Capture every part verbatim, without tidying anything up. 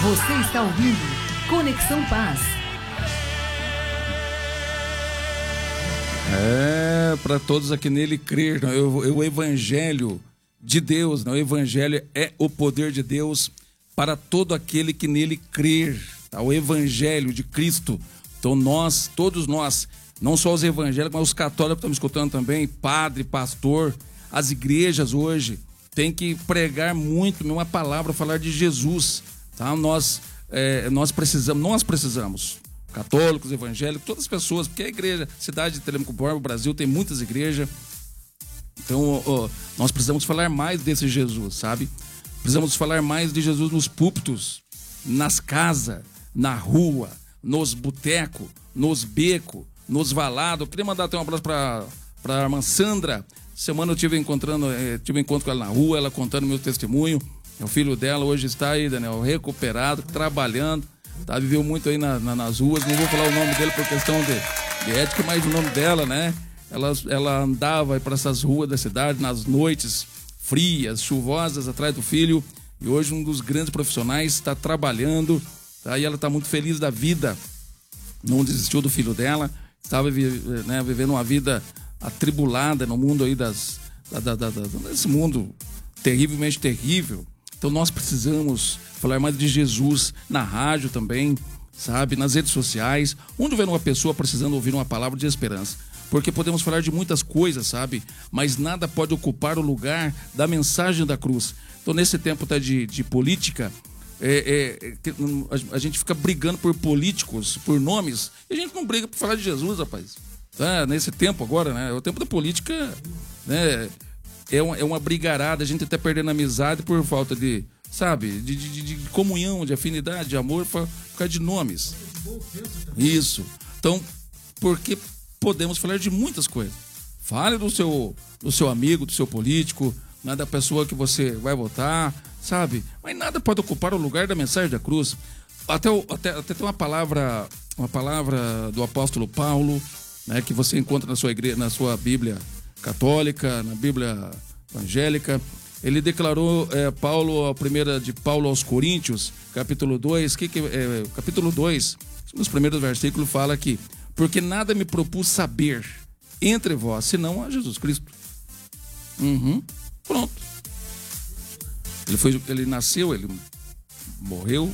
Você está ouvindo Conexão Paz. É, para todos aqui nele crer, não? O, o Evangelho de Deus, não? O Evangelho é o poder de Deus para todo aquele que nele crer, tá? O Evangelho de Cristo. Então nós, todos nós, não só os evangélicos, mas os católicos que estamos escutando também, padre, pastor, as igrejas hoje têm que pregar muito uma palavra, falar de Jesus, tá? Nós, é, nós precisamos, nós precisamos, católicos, evangélicos, todas as pessoas, porque a igreja, cidade de Telêmaco Borba, o Brasil tem muitas igrejas, então ó, nós precisamos falar mais desse Jesus, sabe? Precisamos falar mais de Jesus nos púlpitos, nas casas, na rua, nos botecos, nos becos, nos valados. Eu queria mandar até um abraço para a irmã Sandra. Semana eu tive encontrando, eh, tive encontro com ela na rua, ela contando meu testemunho. O filho dela hoje está aí, Daniel, recuperado, trabalhando, tá? Viveu muito aí na, na, nas ruas. Não vou falar o nome dele por questão de, de ética, mas o nome dela, né? Ela, ela andava para essas ruas da cidade nas noites frias, chuvosas, atrás do filho. E hoje um dos grandes profissionais está trabalhando, tá? E ela está muito feliz da vida. Não desistiu do filho dela. Estava, né, vivendo uma vida atribulada no mundo aí das, da, da, da, desse mundo terrivelmente terrível. Então nós precisamos falar mais de Jesus na rádio também, sabe? Nas redes sociais, onde houver uma pessoa precisando ouvir uma palavra de esperança. Porque podemos falar de muitas coisas, sabe? Mas nada pode ocupar o lugar da mensagem da cruz. Então nesse tempo tá, de, de política, é, é, a gente fica brigando por políticos, por nomes, e a gente não briga por falar de Jesus, rapaz. Tá? Nesse tempo agora, né? O tempo da política, né? É uma, é uma brigarada, a gente tá perdendo amizade por falta de, sabe, de, de, de comunhão, de afinidade, de amor, por causa de nomes. Isso. Então, porque podemos falar de muitas coisas. Fale do seu, do seu amigo, do seu político, né, da pessoa que você vai votar, sabe? Mas nada pode ocupar o lugar da mensagem da cruz. Até, até, até tem uma palavra, uma palavra do apóstolo Paulo, né, que você encontra na sua igreja, na sua Bíblia católica, na Bíblia evangélica. Ele declarou, é, Paulo, a primeira de Paulo aos Coríntios, capítulo dois, que, que, é, capítulo dois, nos primeiros versículos fala que porque nada me propus saber entre vós, senão a Jesus Cristo. Uhum. Pronto. Ele, foi, ele nasceu, ele morreu,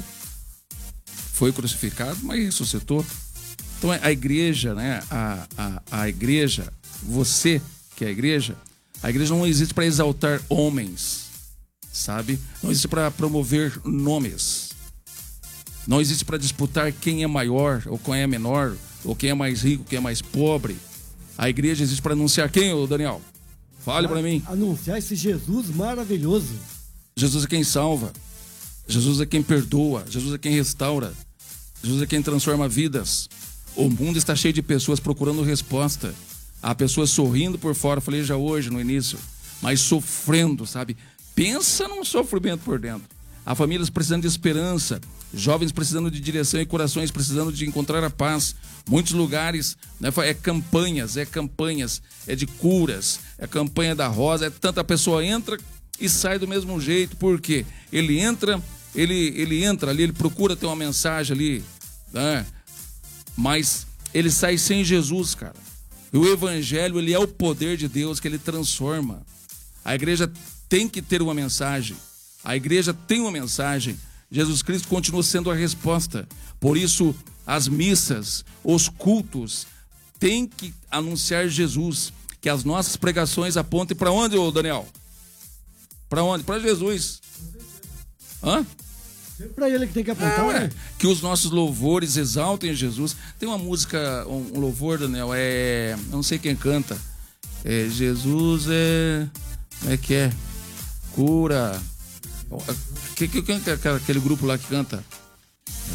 foi crucificado, mas ressuscitou. Então a igreja, né? A, a, a igreja, você que é a igreja, a igreja não existe para exaltar homens, sabe? Não existe para promover nomes. Não existe para disputar quem é maior ou quem é menor, ou quem é mais rico, quem é mais pobre. A igreja existe para anunciar quem, ô Daniel? Fale para mim. Anunciar esse Jesus maravilhoso. Jesus é quem salva. Jesus é quem perdoa. Jesus é quem restaura. Jesus é quem transforma vidas. O mundo está cheio de pessoas procurando resposta. Há pessoas sorrindo por fora, eu falei já hoje no início, mas sofrendo, sabe? Pensa num sofrimento por dentro. Há famílias precisando de esperança, jovens precisando de direção e corações precisando de encontrar a paz. Muitos lugares, né, é campanhas, é campanhas, é de curas, é campanha da rosa, é tanta pessoa entra e sai do mesmo jeito. Por quê? Ele entra, ele, ele entra ali, ele procura ter uma mensagem ali, né? Mas ele sai sem Jesus, cara. E o evangelho, ele é o poder de Deus que ele transforma. A igreja tem que ter uma mensagem. A igreja tem uma mensagem. Jesus Cristo continua sendo a resposta. Por isso, as missas, os cultos, têm que anunciar Jesus. Que as nossas pregações apontem para onde, ô Daniel? Para onde? Para Jesus. Hã? Para ele que tem que apontar, é, né? Que os nossos louvores exaltem Jesus. Tem uma música, um, um louvor, Daniel, é... eu não sei quem canta. É Jesus é... Como é que é? Cura... Que, que, que, que, aquele grupo lá que canta?